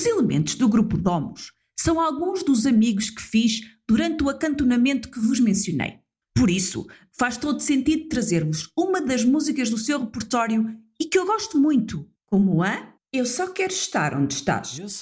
Os elementos do grupo Domus são alguns dos amigos que fiz durante o acantonamento que vos mencionei. Por isso, faz todo sentido trazer-vos uma das músicas do seu repertório e que eu gosto muito, como a Eu Só Quero Estar Onde Estás.